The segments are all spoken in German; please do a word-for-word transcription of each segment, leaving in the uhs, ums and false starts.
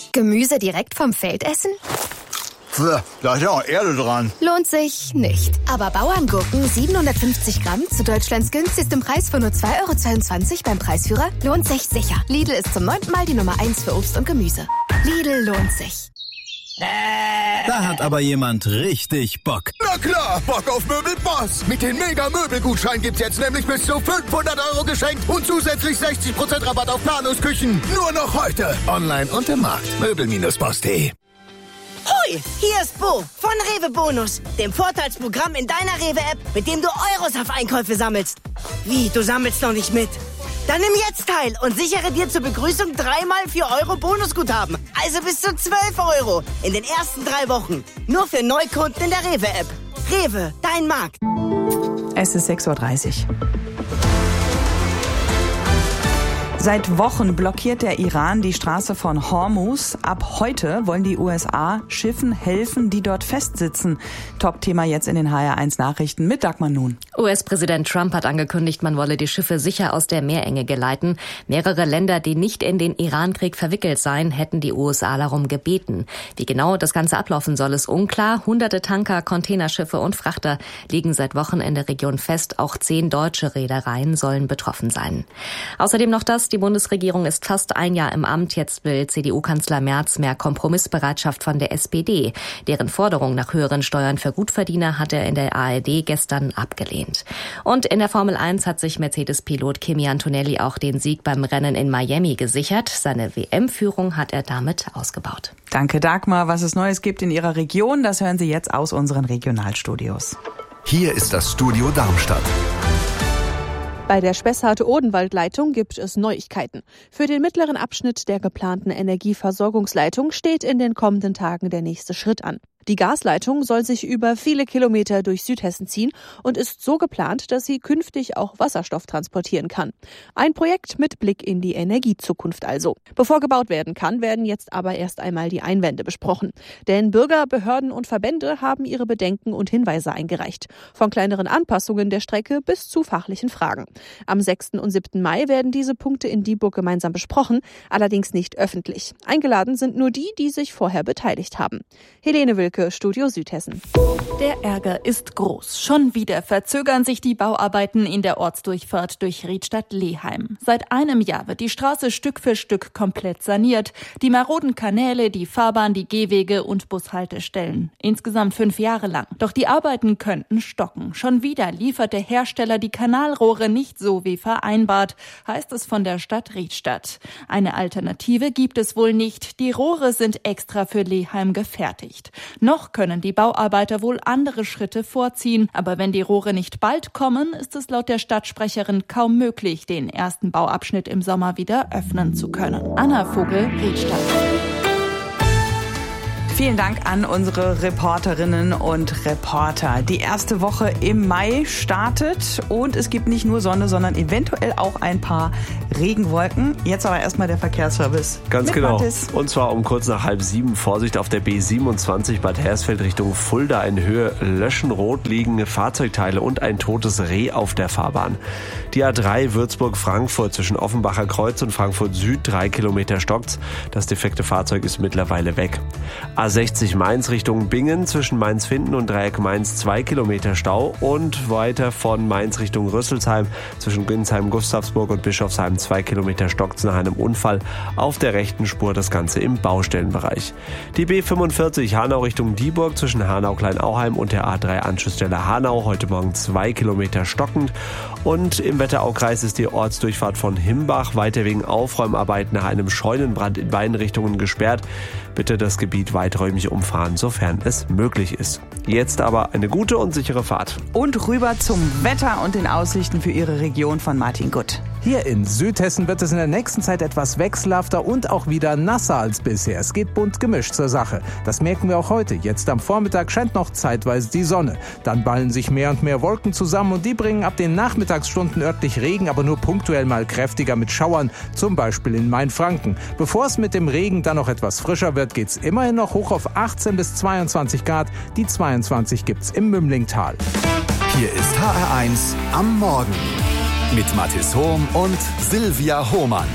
Gemüse direkt vom Feld essen? Pff, da ist ja auch Erde dran. Lohnt sich nicht. Aber Bauerngurken siebenhundertfünfzig Gramm zu Deutschlands günstigstem Preis von nur zwei Euro zweiundzwanzig beim Preisführer lohnt sich sicher. Lidl ist zum neunten Mal die Nummer eins für Obst und Gemüse. Lidl lohnt sich. Da hat aber jemand richtig Bock. Na klar, Bock auf Möbelboss. Mit den Mega-Möbelgutschein gibt's jetzt nämlich bis zu fünfhundert Euro geschenkt und zusätzlich sechzig Prozent Rabatt auf Planungsküchen. Nur noch heute. Online und im Markt. Möbel Boss punkt de. Hoi, hier ist Bo von Rewe Bonus, dem Vorteilsprogramm in deiner Rewe-App, mit dem du Euros auf Einkäufe sammelst. Wie, du sammelst noch nicht mit? Dann nimm jetzt teil und sichere dir zur Begrüßung dreimal vier Euro Bonusguthaben. Also bis zu zwölf Euro in den ersten drei Wochen. Nur für Neukunden in der Rewe-App. Rewe, dein Markt. Es ist sechs Uhr dreißig. Seit Wochen blockiert der Iran die Straße von Hormuz. Ab heute wollen die U S A Schiffen helfen, die dort festsitzen. Top-Thema jetzt in den H R eins Nachrichten mit Dagmar Nun. U S-Präsident Trump hat angekündigt, man wolle die Schiffe sicher aus der Meerenge geleiten. Mehrere Länder, die nicht in den Iran-Krieg verwickelt seien, hätten die U S A darum gebeten. Wie genau das Ganze ablaufen soll, ist unklar. Hunderte Tanker, Containerschiffe und Frachter liegen seit Wochen in der Region fest. Auch zehn deutsche Reedereien sollen betroffen sein. Außerdem noch das: Die Bundesregierung ist fast ein Jahr im Amt. Jetzt will C D U-Kanzler Merz mehr Kompromissbereitschaft von der S P D. Deren Forderung nach höheren Steuern für Gutverdiener hat er in der A R D gestern abgelehnt. Und in der Formel eins hat sich Mercedes-Pilot Kimi Antonelli auch den Sieg beim Rennen in Miami gesichert. Seine W M-Führung hat er damit ausgebaut. Danke, Dagmar. Was es Neues gibt in Ihrer Region, das hören Sie jetzt aus unseren Regionalstudios. Hier ist das Studio Darmstadt. Bei der Spessart-Odenwald-Leitung gibt es Neuigkeiten. Für den mittleren Abschnitt der geplanten Energieversorgungsleitung steht in den kommenden Tagen der nächste Schritt an. Die Gasleitung soll sich über viele Kilometer durch Südhessen ziehen und ist so geplant, dass sie künftig auch Wasserstoff transportieren kann. Ein Projekt mit Blick in die Energiezukunft also. Bevor gebaut werden kann, werden jetzt aber erst einmal die Einwände besprochen. Denn Bürger, Behörden und Verbände haben ihre Bedenken und Hinweise eingereicht. Von kleineren Anpassungen der Strecke bis zu fachlichen Fragen. Am sechsten und siebten Mai werden diese Punkte in Dieburg gemeinsam besprochen, allerdings nicht öffentlich. Eingeladen sind nur die, die sich vorher beteiligt haben. Helene Wilke, Studio Südhessen. Der Ärger ist groß. Schon wieder verzögern sich die Bauarbeiten in der Ortsdurchfahrt durch Riedstadt-Leheim. Seit einem Jahr wird die Straße Stück für Stück komplett saniert. Die maroden Kanäle, die Fahrbahn, die Gehwege und Bushaltestellen. Insgesamt fünf Jahre lang. Doch die Arbeiten könnten stocken. Schon wieder liefert der Hersteller die Kanalrohre nicht so wie vereinbart, heißt es von der Stadt Riedstadt. Eine Alternative gibt es wohl nicht. Die Rohre sind extra für Leheim gefertigt. Noch können die Bauarbeiter wohl andere Schritte vorziehen. Aber wenn die Rohre nicht bald kommen, ist es laut der Stadtsprecherin kaum möglich, den ersten Bauabschnitt im Sommer wieder öffnen zu können. Anna Vogel, Riedstadt. Vielen Dank an unsere Reporterinnen und Reporter. Die erste Woche im Mai startet und es gibt nicht nur Sonne, sondern eventuell auch ein paar Regenwolken. Jetzt aber erstmal der Verkehrsservice. Ganz genau. Mathis. Und zwar um kurz nach halb sieben. Vorsicht auf der B siebenundzwanzig Bad Hersfeld Richtung Fulda in Höhe Löschenrot liegen Fahrzeugteile und ein totes Reh auf der Fahrbahn. Die A drei Würzburg-Frankfurt zwischen Offenbacher Kreuz und Frankfurt Süd, drei Kilometer stockt's. Das defekte Fahrzeug ist mittlerweile weg. A sechzig Mainz Richtung Bingen zwischen Mainz-Finden und Dreieck Mainz, zwei Kilometer Stau. Und weiter von Mainz Richtung Rüsselsheim zwischen Ginsheim-Gustavsburg und Bischofsheim, zwei Kilometer stockt's nach einem Unfall auf der rechten Spur, das Ganze im Baustellenbereich. Die B fünfundvierzig Hanau Richtung Dieburg zwischen Hanau-Kleinauheim und der A drei Anschlussstelle Hanau, heute Morgen zwei Kilometer stockend. Und im Wetteraukreis ist die Ortsdurchfahrt von Himbach weiter wegen Aufräumarbeiten nach einem Scheunenbrand in beiden Richtungen gesperrt. Bitte das Gebiet weiträumig umfahren, sofern es möglich ist. Jetzt aber eine gute und sichere Fahrt. Und rüber zum Wetter und den Aussichten für Ihre Region von Martin Gutt. Hier in Südhessen wird es in der nächsten Zeit etwas wechselhafter und auch wieder nasser als bisher. Es geht bunt gemischt zur Sache. Das merken wir auch heute. Jetzt am Vormittag scheint noch zeitweise die Sonne. Dann ballen sich mehr und mehr Wolken zusammen und die bringen ab den Nachmittagsstunden örtlich Regen, aber nur punktuell mal kräftiger mit Schauern, zum Beispiel in Mainfranken. Bevor es mit dem Regen dann noch etwas frischer wird, geht's immerhin noch hoch auf achtzehn bis zweiundzwanzig Grad. Die zweiundzwanzig gibt's im Mümlingtal. Hier ist H R eins am Morgen mit Mathis Hohm und Silvia Hohmann.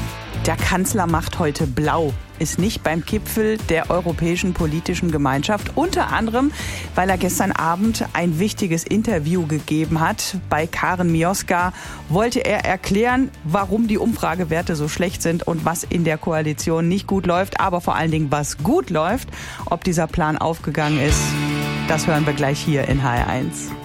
Der Kanzler macht heute blau, ist nicht beim Gipfel der Europäischen Politischen Gemeinschaft. Unter anderem, weil er gestern Abend ein wichtiges Interview gegeben hat. Bei Karen Mioska wollte er erklären, warum die Umfragewerte so schlecht sind und was in der Koalition nicht gut läuft, aber vor allen Dingen, was gut läuft. Ob dieser Plan aufgegangen ist, das hören wir gleich hier in H R eins.